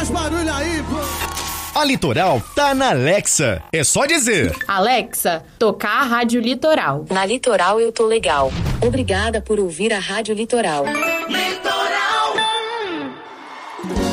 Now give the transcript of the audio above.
Faz barulho aí, pô! A Litoral tá na Alexa. É só dizer: Alexa, tocar a Rádio Litoral. Na Litoral eu tô legal. Obrigada por ouvir a Rádio Litoral.